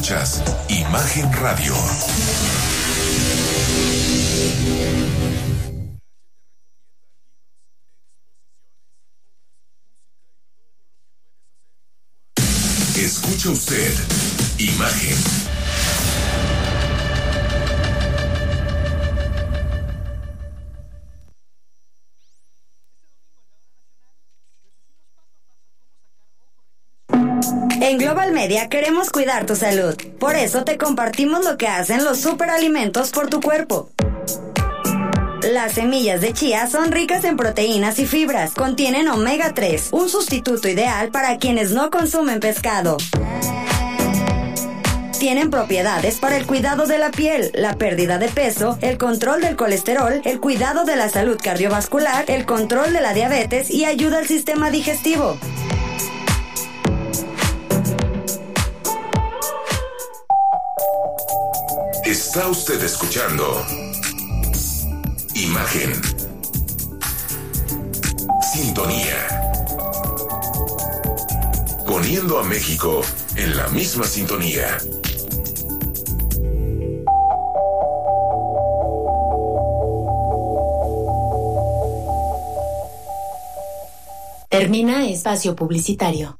Escuchas Imagen Radio. Escucha usted Imagen. En Global Media queremos cuidar tu salud. Por eso te compartimos lo que hacen los superalimentos por tu cuerpo. Las semillas de chía son ricas en proteínas y fibras. Contienen omega 3, un sustituto ideal para quienes no consumen pescado. Tienen propiedades para el cuidado de la piel, la pérdida de peso, el control del colesterol, el cuidado de la salud cardiovascular, el control de la diabetes y ayuda al sistema digestivo. Está usted escuchando Imagen. Sintonía. Poniendo a México en la misma sintonía. Termina espacio publicitario.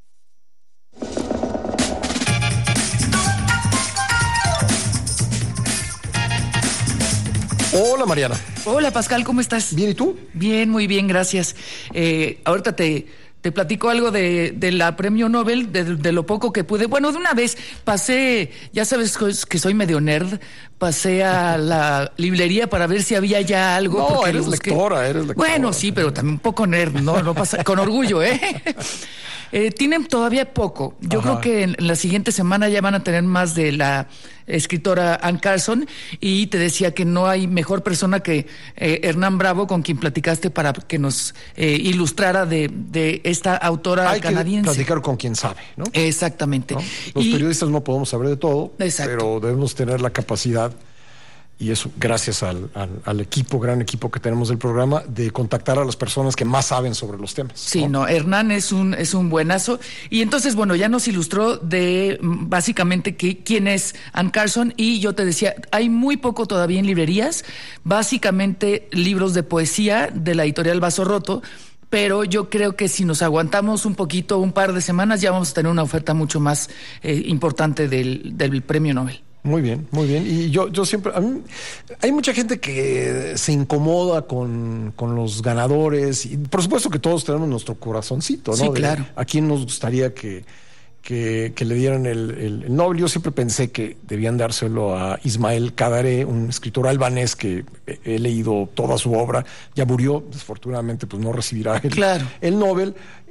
Hola, Mariana. Hola, Pascal, ¿cómo estás? Bien, ¿y tú? Bien, muy bien, gracias. Ahorita te platico algo de la premio Nobel, de lo poco que pude. Bueno, de una vez pasé, ya sabes que soy medio nerd, pasé a la librería para ver si había ya algo. No, porque eres lectora. Bueno, sí, pero también un poco nerd, no pasa, con orgullo, ¿eh? Tienen todavía poco. Yo creo que en la siguiente semana ya van a tener más de la escritora Anne Carson, y te decía que no hay mejor persona que Hernán Bravo, con quien platicaste para que nos ilustrara de esta autora canadiense. Hay que platicar con quien sabe, ¿no? Exactamente. ¿No? Los periodistas no podemos saber de todo, pero debemos tener la capacidad, y eso gracias al gran equipo que tenemos del programa, de contactar a las personas que más saben sobre los temas. Sí, Hernán es un buenazo. Y entonces, bueno, ya nos ilustró de básicamente quién es Anne Carson, y yo te decía, hay muy poco todavía en librerías, básicamente libros de poesía de la editorial Vaso Roto, pero yo creo que si nos aguantamos un poquito, un par de semanas, ya vamos a tener una oferta mucho más importante del premio Nobel. Muy bien, muy bien. Y yo siempre, hay mucha gente que se incomoda con los ganadores, y por supuesto que todos tenemos nuestro corazoncito, ¿no? Sí, claro. ¿A quién nos gustaría que le dieran el Nobel? Yo siempre pensé que debían dárselo a Ismael Kadare, un escritor albanés que he leído toda su obra. Ya murió, desafortunadamente, pues no recibirá el Nobel.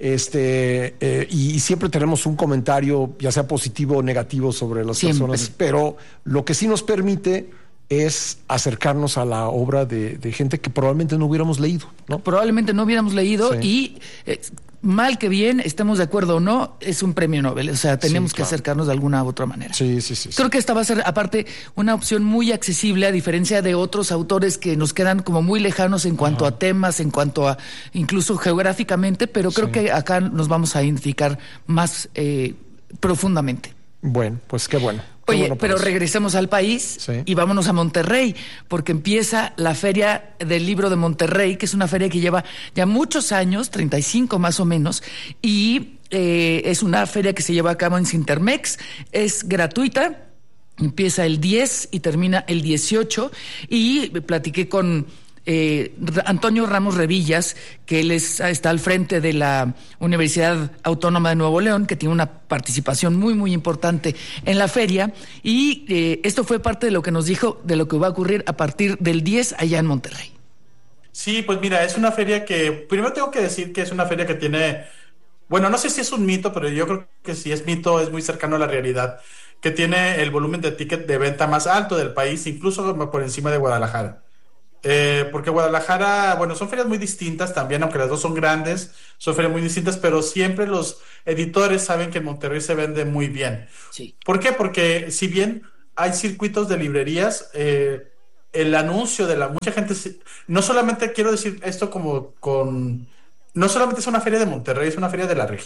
Y siempre tenemos un comentario, ya sea positivo o negativo, sobre las personas, pero lo que sí nos permite es acercarnos a la obra de gente que probablemente no hubiéramos leído, ¿no? Probablemente no hubiéramos leído, y mal que bien, estemos de acuerdo o no, es un premio Nobel. O sea, tenemos que acercarnos de alguna u otra manera. Sí. Creo que esta va a ser, aparte, una opción muy accesible, a diferencia de otros autores que nos quedan como muy lejanos en cuanto a temas, en cuanto a incluso geográficamente, pero creo que acá nos vamos a identificar más profundamente. Bueno, pues qué bueno. Oye, pero regresemos al país y vámonos a Monterrey, porque empieza la Feria del Libro de Monterrey, que es una feria que lleva ya muchos años, 35 más o menos, y es una feria que se lleva a cabo en Cintermex, es gratuita, empieza el 10 y termina el 18, y platiqué con Antonio Ramos Revillas, que él está al frente de la Universidad Autónoma de Nuevo León, que tiene una participación muy, muy importante en la feria, y esto fue parte de lo que nos dijo de lo que va a ocurrir a partir del 10 allá en Monterrey. Sí, pues mira, es una feria que, primero tengo que decir que es una feria que tiene, bueno, no sé si es un mito, pero yo creo que si es mito, es muy cercano a la realidad, que tiene el volumen de ticket de venta más alto del país, incluso por encima de Guadalajara. Porque Guadalajara, bueno, son ferias muy distintas también, aunque las dos son grandes, son ferias muy distintas, pero siempre los editores saben que en Monterrey se vende muy bien. Sí. ¿Por qué? Porque si bien hay circuitos de librerías, el anuncio de mucha gente, no solamente quiero decir esto no solamente es una feria de Monterrey, es una feria de la región.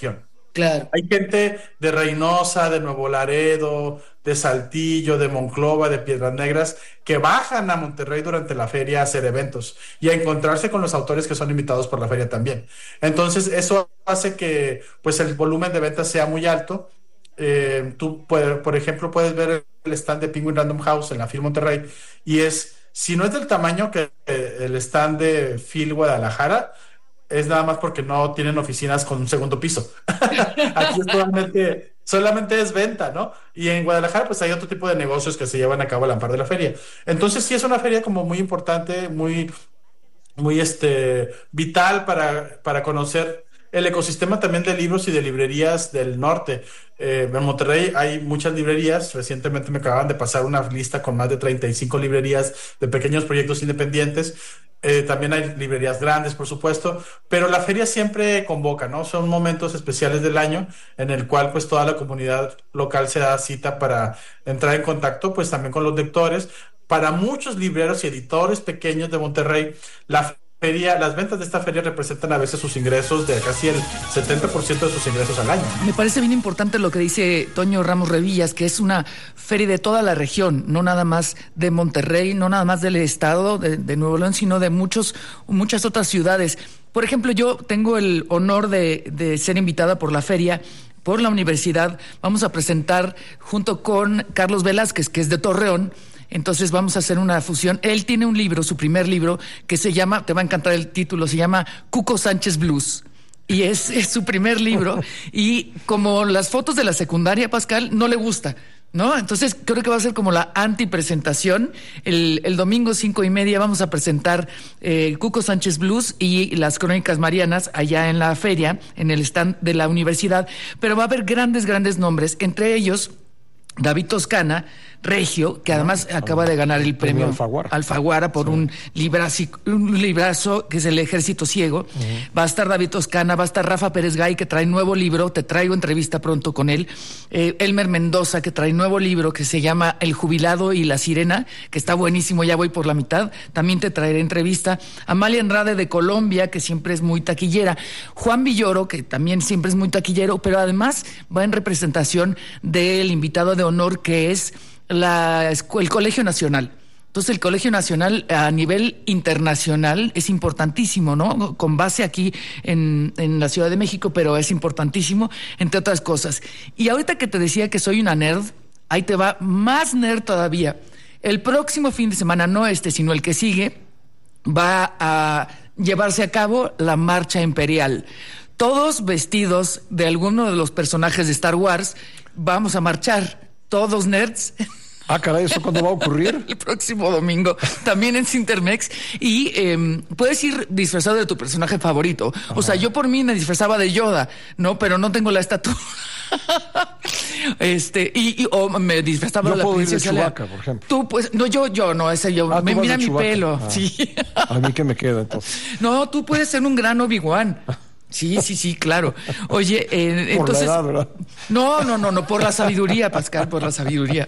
Claro. Hay gente de Reynosa, de Nuevo Laredo, de Saltillo, de Monclova, de Piedras Negras, que bajan a Monterrey durante la feria a hacer eventos y a encontrarse con los autores que son invitados por la feria también. Entonces, eso hace que pues el volumen de ventas sea muy alto. Tú, por ejemplo, puedes ver el stand de Penguin Random House en la FIL Monterrey y si no es del tamaño que el stand de FIL Guadalajara, es nada más porque no tienen oficinas con un segundo piso. Aquí es solamente es venta, ¿no? Y en Guadalajara pues hay otro tipo de negocios que se llevan a cabo al amparo de la feria. Entonces sí es una feria como muy importante, muy vital para conocer el ecosistema también de libros y de librerías del norte. En Monterrey hay muchas librerías. Recientemente me acaban de pasar una lista con más de 35 librerías de pequeños proyectos independientes. También hay librerías grandes, por supuesto, pero la feria siempre convoca, ¿no? Son momentos especiales del año en el cual pues toda la comunidad local se da cita para entrar en contacto pues también con los lectores. Para muchos libreros y editores pequeños de Monterrey, las ventas de esta feria representan a veces sus ingresos de casi el 70% de sus ingresos al año. Me parece bien importante lo que dice Toño Ramos Revillas, que es una feria de toda la región, no nada más de Monterrey, no nada más del estado de Nuevo León, sino de muchas otras ciudades. Por ejemplo, yo tengo el honor de ser invitada por la feria, por la universidad. Vamos a presentar junto con Carlos Velázquez, que es de Torreón. Entonces vamos a hacer una fusión. Él tiene un libro, su primer libro, que se llama, te va a encantar el título, se llama Cuco Sánchez Blues. Y es su primer libro. Y como las fotos de la secundaria, Pascal, no le gusta, ¿no? Entonces creo que va a ser como la antipresentación. El domingo 5:30 vamos a presentar Cuco Sánchez Blues y las Crónicas Marianas allá en la feria, en el stand de la universidad. Pero va a haber grandes nombres, entre ellos David Toscana, regio, que además acaba de ganar el premio Alfaguara por un librazo que es El Ejército Ciego. Va a estar David Toscana, va a estar Rafa Pérez Gay, que trae nuevo libro, te traigo entrevista pronto con él. Elmer Mendoza, que trae nuevo libro que se llama El Jubilado y la Sirena, que está buenísimo, ya voy por la mitad, también te traeré entrevista. Amalia Andrade de Colombia, que siempre es muy taquillera. Juan Villoro, que también siempre es muy taquillero, pero además va en representación del invitado de honor, que es el Colegio Nacional. Entonces, el Colegio Nacional a nivel internacional es importantísimo, ¿no? Con base aquí en la Ciudad de México, pero es importantísimo, entre otras cosas. Y ahorita que te decía que soy una nerd, ahí te va más nerd todavía. El próximo fin de semana, no sino el que sigue, va a llevarse a cabo la Marcha Imperial. Todos vestidos de alguno de los personajes de Star Wars, vamos a marchar, todos nerds. Ah, caray, ¿eso cuándo va a ocurrir? El próximo domingo, también en Cintermex. Y puedes ir disfrazado de tu personaje favorito. Ajá. O sea, yo por mí me disfrazaba de Yoda, ¿no? Pero no tengo la estatura. O me disfrazaba de la princesa Leia. Por ejemplo. Tú, pues, no, yo, no, ese yo. Me mira mi pelo. Sí. A mí que me queda, entonces. No, tú puedes ser un gran Obi-Wan. Sí, claro. Oye, entonces. Por la edad, ¿verdad? No, por la sabiduría, Pascal, por la sabiduría.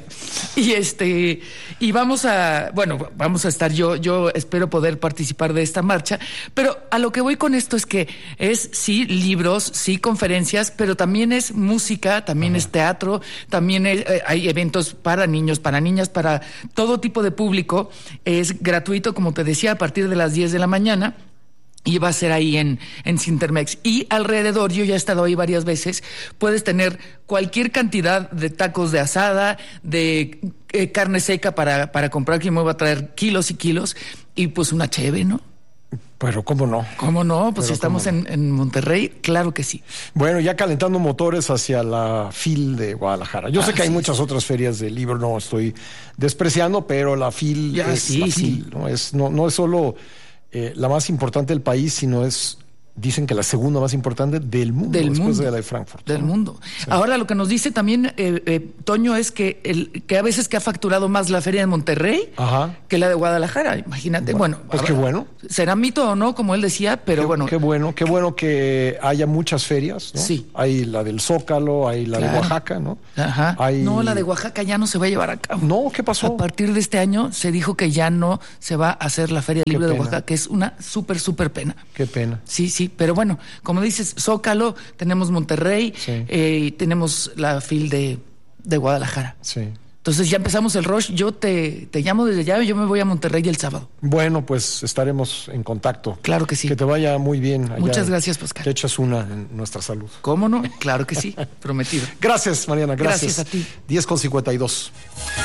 Y vamos a estar, yo espero poder participar de esta marcha, pero a lo que voy con esto es que es sí libros, sí conferencias, pero también es música, también es teatro, también hay eventos para niños, para niñas, para todo tipo de público. Es gratuito, como te decía, a partir de las 10 de la mañana. Y va a ser ahí en Cintermex. Y alrededor, yo ya he estado ahí varias veces, puedes tener cualquier cantidad de tacos de asada, de carne seca para comprar, que me va a traer kilos y kilos, y pues una cheve, ¿no? Pero ¿cómo no? ¿Cómo no? Pues si estamos en Monterrey, claro que sí. Bueno, ya calentando motores hacia la FIL de Guadalajara. Yo sé que hay muchas otras ferias de libro, no estoy despreciando, pero la FIL FIL, ¿no? No es solo la más importante del país, sino dicen que la segunda más importante del mundo, después de la de Frankfurt. Del mundo. Sí. Ahora, lo que nos dice también Toño es que a veces que ha facturado más la feria de Monterrey que la de Guadalajara. Imagínate. Bueno, pues qué bueno. Será mito o no, como él decía, pero bueno. Qué bueno que haya muchas ferias, ¿no? Sí. Hay la del Zócalo, hay la de Oaxaca, ¿no? Ajá. No, la de Oaxaca ya no se va a llevar a cabo. No, ¿qué pasó? A partir de este año se dijo que ya no se va a hacer la Feria Libre de Oaxaca, que es una súper pena. Qué pena. Sí, sí. Pero bueno, como dices, Zócalo, tenemos Monterrey, tenemos la FIL de Guadalajara. Sí. Entonces ya empezamos el rush. Yo te llamo desde allá y yo me voy a Monterrey el sábado. Bueno, pues estaremos en contacto. Claro que sí. Que te vaya muy bien allá. Muchas gracias, Pascal. Que echas una en nuestra salud. ¿Cómo no? Claro que sí. Prometido. Gracias, Mariana. Gracias. Gracias a ti. 10:52.